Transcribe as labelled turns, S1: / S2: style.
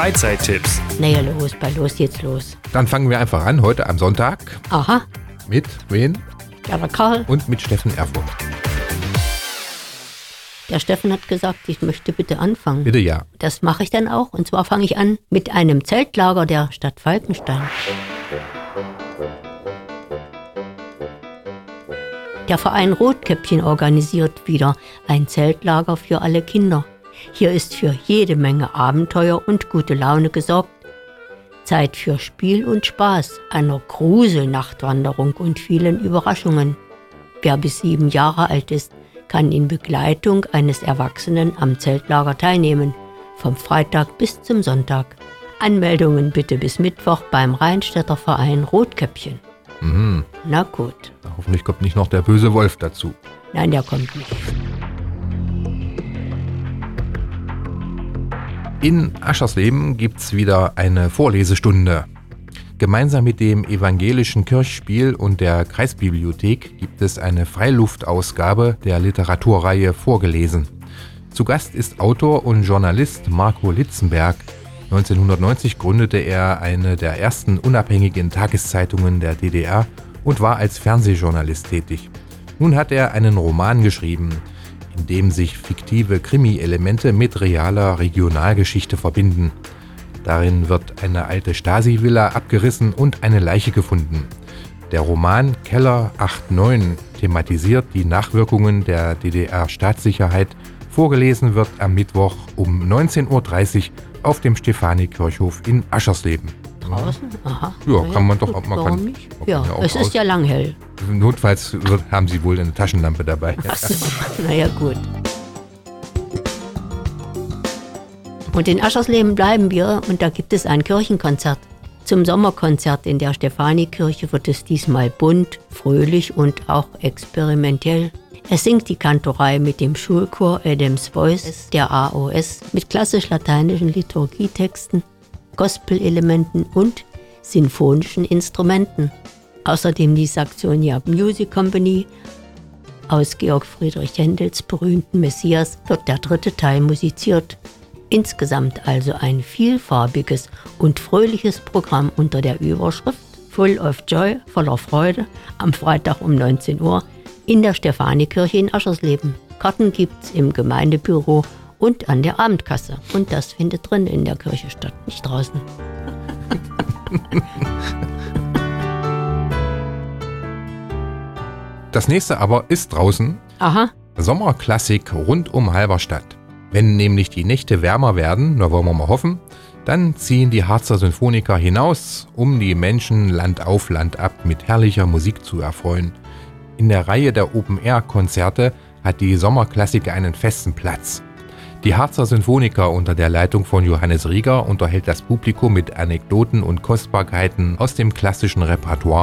S1: Freizeittipps.
S2: Naja, los geht's los.
S3: Dann fangen wir einfach an, heute am Sonntag.
S2: Aha.
S3: Mit wen?
S2: Ja, der Karl.
S3: Und mit Steffen Erfurt.
S2: Der Steffen hat gesagt, ich möchte bitte anfangen.
S3: Bitte ja.
S2: Das mache ich dann auch. Und zwar fange ich an mit einem Zeltlager der Stadt Falkenstein. Der Verein Rotkäppchen organisiert wieder ein Zeltlager für alle Kinder. Hier ist für jede Menge Abenteuer und gute Laune gesorgt. Zeit für Spiel und Spaß, einer Gruselnachtwanderung und vielen Überraschungen. Wer bis 7 Jahre alt ist, kann in Begleitung eines Erwachsenen am Zeltlager teilnehmen, vom Freitag bis zum Sonntag. Anmeldungen bitte bis Mittwoch beim Rheinstädter Verein Rotkäppchen.
S3: Mhm.
S2: Na gut.
S3: Hoffentlich kommt nicht noch der böse Wolf dazu.
S2: Nein, der kommt nicht.
S3: In Aschersleben gibt's wieder eine Vorlesestunde. Gemeinsam mit dem Evangelischen Kirchspiel und der Kreisbibliothek gibt es eine Freiluftausgabe der Literaturreihe Vorgelesen. Zu Gast ist Autor und Journalist Marco Litzenberg. 1990 gründete er eine der ersten unabhängigen Tageszeitungen der DDR und war als Fernsehjournalist tätig. Nun hat er einen Roman geschrieben, in dem sich fiktive Krimi-Elemente mit realer Regionalgeschichte verbinden. Darin wird eine alte Stasi-Villa abgerissen und eine Leiche gefunden. Der Roman Keller 89 thematisiert die Nachwirkungen der DDR-Staatssicherheit. Vorgelesen wird am Mittwoch um 19.30 Uhr auf dem Stefani-Kirchhof in Aschersleben.
S2: Draußen? Aha.
S3: Ja,
S2: Na
S3: kann man doch.
S2: gut,
S3: Man
S2: warum
S3: kann,
S2: nicht?
S3: man
S2: Ja,
S3: kann ja auch
S2: es ist ja lang hell.
S3: Notfalls haben sie wohl eine Taschenlampe dabei.
S2: Ach so, naja gut. Und in Aschersleben bleiben wir und da gibt es ein Kirchenkonzert. Zum Sommerkonzert in der Stefani-Kirche wird es diesmal bunt, fröhlich und auch experimentell. Es singt die Kantorei mit dem Schulchor Adams Voice der AOS mit klassisch-lateinischen Liturgietexten, Gospel-Elementen und sinfonischen Instrumenten. Außerdem die Saxonia Music Company. Aus Georg Friedrich Händels berühmten Messias wird der 3. Teil musiziert. Insgesamt also ein vielfarbiges und fröhliches Programm unter der Überschrift Full of Joy, voller Freude, am Freitag um 19 Uhr in der Stefani-Kirche in Aschersleben. Karten gibt's im Gemeindebüro und an der Abendkasse. Und das findet drin in der Kirche statt, nicht draußen.
S3: Das nächste aber ist draußen.
S2: Aha.
S3: Sommerklassik rund um Halberstadt. Wenn nämlich die Nächte wärmer werden, da wollen wir mal hoffen, dann ziehen die Harzer Sinfoniker hinaus, um die Menschen Land auf Land ab mit herrlicher Musik zu erfreuen. In der Reihe der Open-Air-Konzerte hat die Sommerklassik einen festen Platz. Die Harzer Sinfoniker unter der Leitung von Johannes Rieger unterhält das Publikum mit Anekdoten und Kostbarkeiten aus dem klassischen Repertoire